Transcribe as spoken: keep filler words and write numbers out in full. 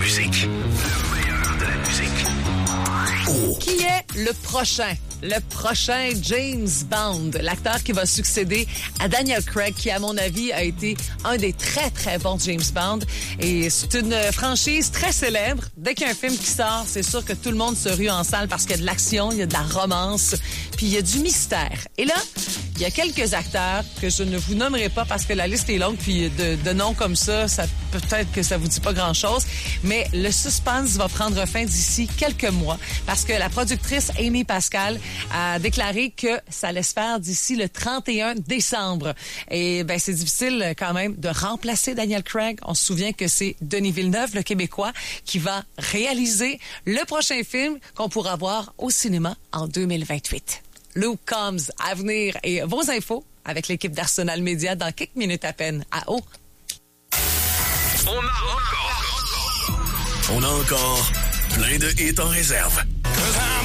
musique. Le meilleur de la musique. Oh. Qui est le prochain? Le prochain James Bond, l'acteur qui va succéder à Daniel Craig, qui, à mon avis, a été un des très, très bons James Bond. Et c'est une franchise très célèbre. Dès qu'il y a un film qui sort, c'est sûr que tout le monde se rue en salle parce qu'il y a de l'action, il y a de la romance, puis il y a du mystère. Et là, il y a quelques acteurs que je ne vous nommerai pas parce que la liste est longue, puis de, de noms comme ça, ça peut-être que ça vous dit pas grand-chose, mais le suspense va prendre fin d'ici quelques mois parce que la productrice Amy Pascal a déclaré que ça allait se faire d'ici le trente et un décembre. Et ben c'est difficile quand même de remplacer Daniel Craig. On se souvient que c'est Denis Villeneuve, le Québécois, qui va réaliser le prochain film qu'on pourra voir au cinéma en deux mille vingt-huit. Luke Combs à venir et vos infos avec l'équipe d'Arsenal Média dans quelques minutes à peine. À haut. On a encore, on a encore plein de hits en réserve.